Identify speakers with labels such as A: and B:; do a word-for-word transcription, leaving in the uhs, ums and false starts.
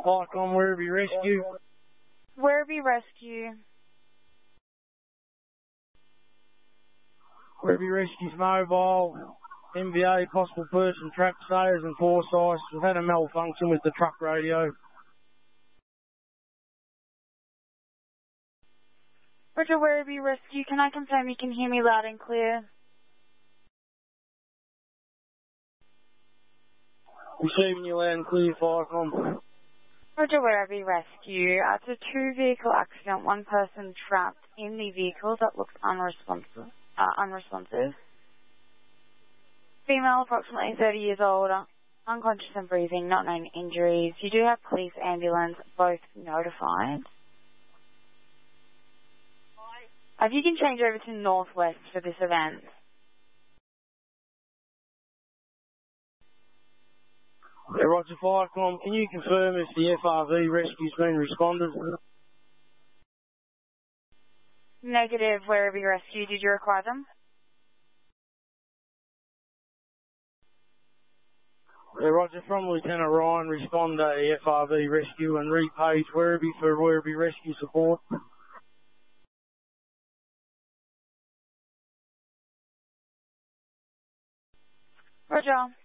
A: Icon Werribee Rescue.
B: Werribee Rescue.
A: Werribee Rescue's mobile. M V A, possible person trapped, Sayers and Forsyth. We've had a malfunction with the truck radio.
B: Roger, Werribee Rescue. Can I confirm you can hear me loud and clear?
A: Receiving you loud and clear, Firecom.
B: Roger, Werribee Rescue. Uh, it's a two-vehicle accident. One person trapped in the vehicle that looks unresponsive. Uh, unresponsive. Female, approximately thirty years old, unconscious and breathing, not known injuries. You do have police, ambulance, both notified. If you can change over to Northwest for this event.
A: Yeah, Roger, Firecom. Can you confirm if the F R V rescue's been responded?
B: Negative, Werribee Rescue. Did you require them?
A: Yeah, Roger, from Lieutenant Ryan, respond to the F R V rescue and repage Werribee for Werribee Rescue support.
B: Roger.